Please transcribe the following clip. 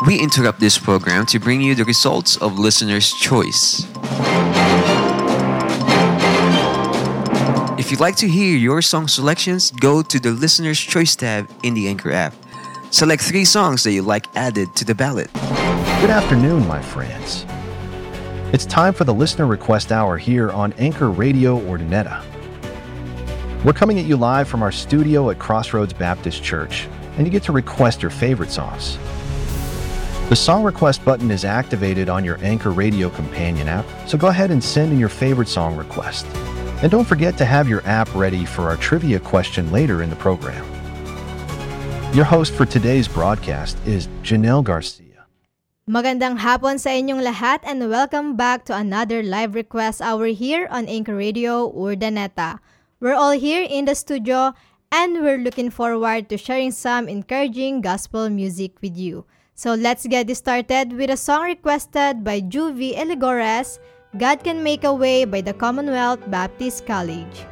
We interrupt this program to bring you the results of listener's choice. If you'd like to hear your song selections, go to the Listener's Choice tab in the Anchor app. Select 3 songs that you like added to the ballot. Good afternoon, my friends. It's time for the Listener Request Hour here on Anchor Radio Ordineta. We're coming at you live from our studio at Crossroads Baptist Church, and you get to request your favorite songs. The song request button is activated on your Anchor Radio companion app, so go ahead and send in your favorite song request. And don't forget to have your app ready for our trivia question later in the program. Your host for today's broadcast is Janelle Garcia. Magandang hapon sa inyong lahat and welcome back to another live request hour here on Anchor Radio Urdaneta. We're all here in the studio and we're looking forward to sharing some encouraging gospel music with you. So let's get this started with a song requested by Juvie Eligores, God Can Make a Way by the Commonwealth Baptist College.